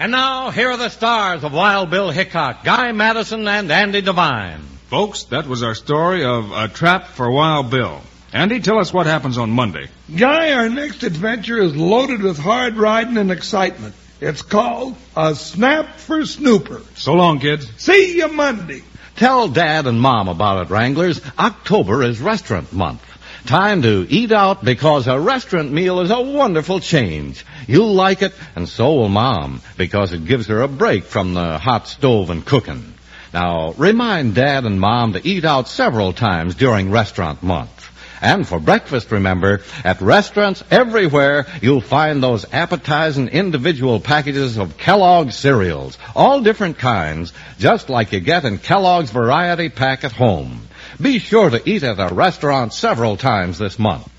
And now, here are the stars of Wild Bill Hickok, Guy Madison, and Andy Devine. Folks, that was our story of A Trap for Wild Bill. Andy, tell us what happens on Monday. Guy, our next adventure is loaded with hard riding and excitement. It's called A Snap for Snooper. So long, kids. See you Monday. Tell Dad and Mom about it, Wranglers. October is restaurant month. Time to eat out because a restaurant meal is a wonderful change. You'll like it, and so will Mom, because it gives her a break from the hot stove and cooking. Now, remind Dad and Mom to eat out several times during restaurant month. And for breakfast, remember, at restaurants everywhere, you'll find those appetizing individual packages of Kellogg's cereals, all different kinds, just like you get in Kellogg's Variety Pack at home. Be sure to eat at a restaurant several times this month.